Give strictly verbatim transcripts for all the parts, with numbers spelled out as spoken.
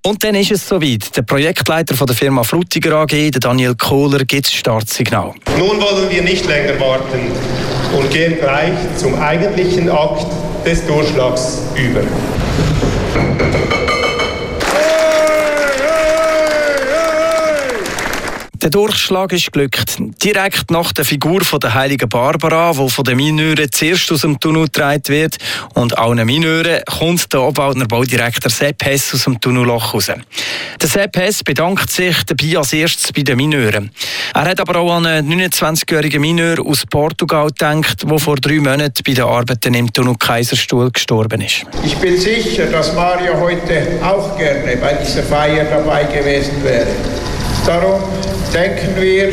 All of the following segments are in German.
Und dann ist es soweit. Der Projektleiter von der Firma Frutiger A G, der Daniel Kohler, gibt das Startsignal. Nun wollen wir nicht länger warten und gehen gleich zum eigentlichen Akt des Durchschlags über. Der Durchschlag ist geglückt. Direkt nach der Figur von der heiligen Barbara, die von den Mineuren zuerst aus dem Tunnel getragen wird, und allen Mineuren kommt der Obwaldner Baudirektor Sepp Hess aus dem Tunnelloch raus. Der Sepp Hess bedankt sich dabei als erstes bei den Mineuren. Er hat aber auch an einen neunundzwanzigjährigen Mineur aus Portugal gedacht, der vor drei Monaten bei den Arbeiten im Tunnel Kaiserstuhl gestorben ist. Ich bin sicher, dass Mario heute auch gerne bei dieser Feier dabei gewesen wäre. Darum denken wir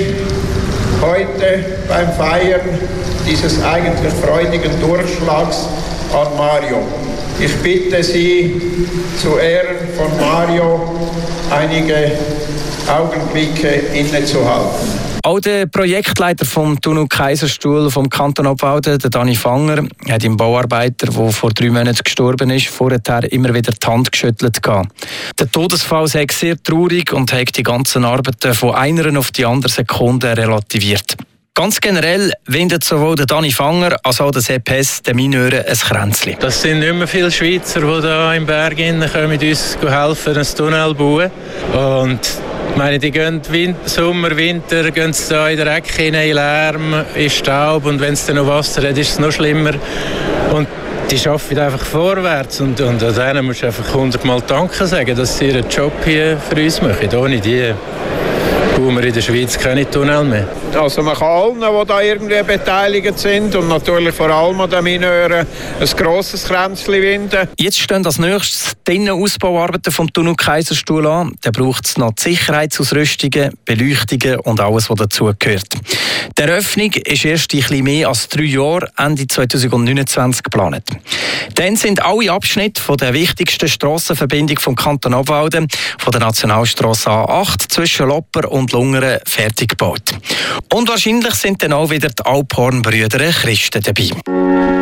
heute beim Feiern dieses eigentlich freudigen Durchschlags an Mario. Ich bitte Sie, zu Ehren von Mario einige Augenblicke innezuhalten. Auch der Projektleiter vom Tunnel Kaiserstuhl vom Kanton Obwalden, der Dani Fanger, hat dem Bauarbeiter, der vor drei Monaten gestorben ist, vorher immer wieder die Hand geschüttelt. Der Todesfall sei sehr traurig und hat die ganzen Arbeiten von einer auf die andere Sekunde relativiert. Ganz generell windet sowohl der Dani Fanger als auch der Sepp Hess den Mineuren ein Kränzchen. Das sind nicht mehr viele Schweizer, die hier im Berg kommen, uns helfen, einen Tunnel zu bauen. Und ich meine, die gehen Winter, Sommer, Winter, gehen sie da in der Ecke in Lärm, in Staub, und wenn es dann noch Wasser hat, ist es noch schlimmer. Und die arbeiten einfach vorwärts, und, und an denen musst du einfach hundertmal Danke sagen, dass sie ihren Job hier für uns machen. Ohne die bauen wir in der Schweiz keine Tunnel mehr. Also man kann allen, die da irgendwie beteiligt sind, und natürlich vor allem an den Mineuren, ein grosses Kränzchen winden. Jetzt stehen als nächstes die Innenausbauarbeiten vom Tunnel Kaiserstuhl an. Da braucht es noch die Sicherheitsausrüstungen, Beleuchtungen und alles, was dazugehört. Die Eröffnung ist erst in etwas mehr als drei Jahren, Ende zweitausendneunundzwanzig, geplant. Dann sind alle Abschnitte von der wichtigsten Strassenverbindung vom Kanton Obwalden, von der Nationalstrasse A acht zwischen Lopper und Lungern, fertig gebaut. Und wahrscheinlich sind dann auch wieder die Alphorn-Brüder Christen dabei.